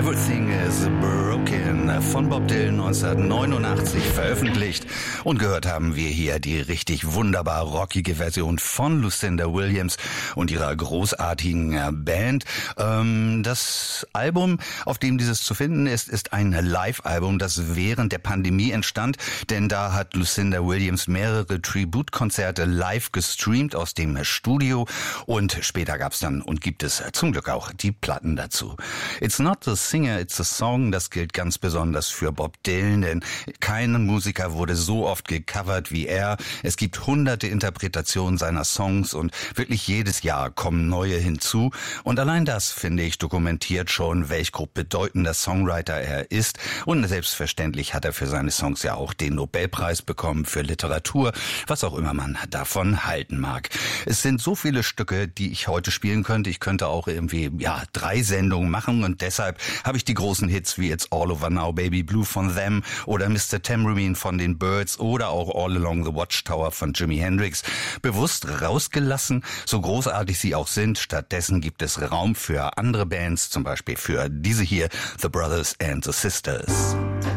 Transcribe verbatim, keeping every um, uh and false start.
Everything is Broken von Bob Dylan neunzehnhundertneunundachtzig veröffentlicht. Und gehört haben wir hier die richtig wunderbar rockige Version von Lucinda Williams und ihrer großartigen Band. Ähm, das Album, auf dem dieses zu finden ist, ist ein Live-Album, das während der Pandemie entstand, denn da hat Lucinda Williams mehrere Tribute-Konzerte live gestreamt aus dem Studio und später gab's dann und gibt es zum Glück auch die Platten dazu. It's not the singer, it's a song, das gilt ganz besonders für Bob Dylan, denn kein Musiker wurde so oft gecovert wie er. Es gibt hunderte Interpretationen seiner Songs und wirklich jedes Jahr kommen neue hinzu. Und allein das, finde ich, dokumentiert schon, welch grob bedeutender Songwriter er ist. Und selbstverständlich hat er für seine Songs ja auch den Nobelpreis bekommen für Literatur, was auch immer man davon halten mag. Es sind so viele Stücke, die ich heute spielen könnte. Ich könnte auch irgendwie, ja, drei Sendungen machen und deshalb habe ich die großen Hits wie It's All Over Now, Baby Blue von Them oder Mister Tambourine von den Byrds oder auch All Along the Watchtower von Jimi Hendrix bewusst rausgelassen, so großartig sie auch sind. Stattdessen gibt es Raum für andere Bands, zum Beispiel für diese hier, The Brothers and the Sisters.